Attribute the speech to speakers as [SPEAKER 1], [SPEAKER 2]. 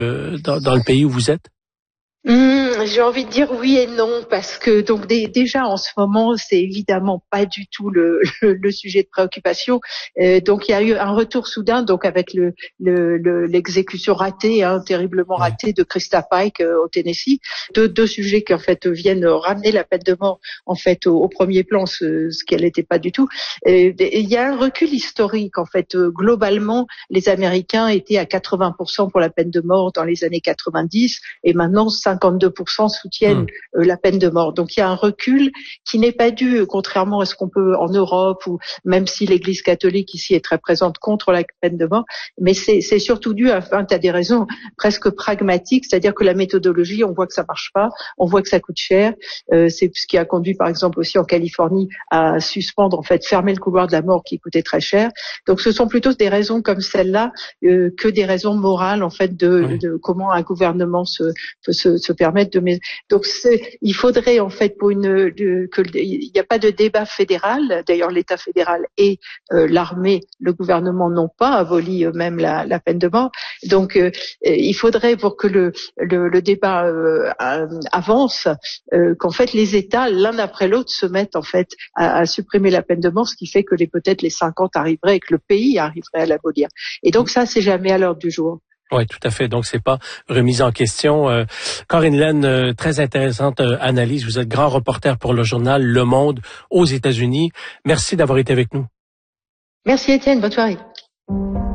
[SPEAKER 1] dans le pays où vous êtes?
[SPEAKER 2] J'ai envie de dire oui et non parce que donc déjà en ce moment c'est évidemment pas du tout le sujet de préoccupation. Donc il y a eu un retour soudain donc avec l'exécution ratée, terriblement
[SPEAKER 1] Ouais.
[SPEAKER 2] ratée de Krista Pike au Tennessee. Deux sujets qui en fait viennent ramener la peine de mort en fait au premier plan, ce qu'elle n'était pas du tout. Il y a un recul historique en fait. Globalement, les Américains étaient à 80% pour la peine de mort dans les années 90 et maintenant 52% soutiennent la peine de mort. Donc il y a un recul qui n'est pas dû, contrairement à ce qu'on peut en Europe, ou même si l'Église catholique ici est très présente contre la peine de mort, mais c'est surtout dû à un tas des raisons presque pragmatiques, c'est-à-dire que la méthodologie, on voit que ça marche pas, on voit que ça coûte cher. C'est ce qui a conduit par exemple aussi en Californie à suspendre, en fait, fermer le couloir de la mort qui coûtait très cher. Donc ce sont plutôt des raisons comme celle-là que des raisons morales en fait de comment un gouvernement peut se permettre de. Donc il faudrait en fait pour il n'y a pas de débat fédéral. D'ailleurs, l'État fédéral et l'armée, le gouvernement n'ont pas aboli même la peine de mort. Donc il faudrait pour que le débat avance, qu'en fait les États l'un après l'autre se mettent en fait à supprimer la peine de mort, ce qui fait que peut-être les 50 arriveraient et que le pays arriverait à l'abolir. Et donc ça, c'est jamais à l'ordre du jour.
[SPEAKER 1] Oui, tout à fait. Donc, c'est pas remis en question. Corinne Lenne, très intéressante analyse. Vous êtes grand reporter pour le journal Le Monde aux États-Unis. Merci d'avoir été avec nous.
[SPEAKER 2] Merci Étienne, bonne soirée.